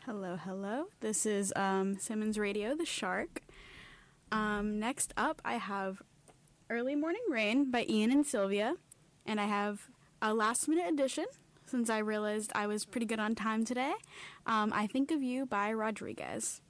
Hello, hello. This is Simmons Radio, The Shark. Next up, I have Early Morning Rain by Ian and Sylvia. And I have a last-minute addition, since I realized I was pretty good on time today. I Think of You by Rodriguez.